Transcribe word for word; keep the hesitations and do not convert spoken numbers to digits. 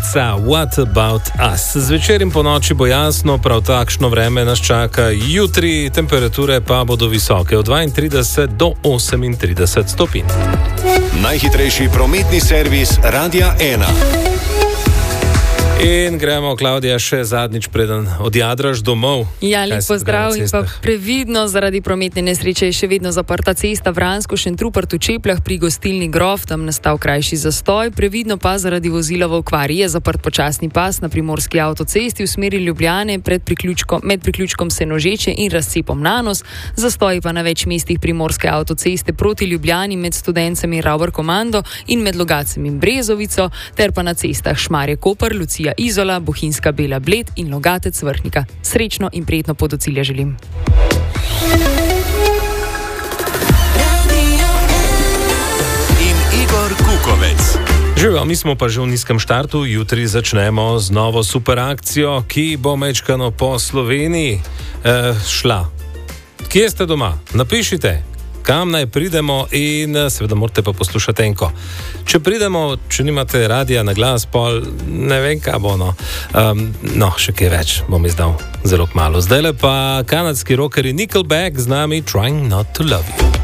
Alexa, What About Us? Zvečer in po noči bo jasno, prav takšno vreme nas čaka jutri, temperature pa bodo visoke od dvaintrideset do osemintrideset stopinj. Najhitrejši prometni servis Radia ena. In gremo, Klavdija, še zadnjič, preden odjadraš domov. Ja, lep pozdrav in pa previdno, zaradi prometne nesreče je še vedno zaprta cesta Vransko-Šentrupert v Čepljah pri gostilni Grof, tam nastal krajši zastoj. Previdno pa zaradi vozila v okvari je zaprt počasni pas na primorski avtocesti v smeri Ljubljane pred priključkom, med priključkom Senožeče in razcepom Nanos. Zastoji pa na več mestih primorske avtoceste proti Ljubljani med Studencem in Ravbar Komando in med Logacem in Brezovico, ter pa na cestah Šmarje-Koper, Lucija Izola, Bohinjska Bela Bled in Logatec Vrhnika. Srečno in prijetno pot do cilja želim. In Igor Kukovec. Živijo, mi smo pa že v nizkem štartu, jutri začnemo z novo super akcijo, ki bo mečkano po Sloveniji eh, šla. Kje ste doma? Napišite, kam naj pridemo in seveda morate pa poslušati enko. Če pridemo, če nimate radija na glas, pol ne vem, kaj bo, no. Um, no, še kaj več bom izdal zelo kmalu. Zdajle pa kanadski rockeri Nickelback z nami Trying Not to Love You.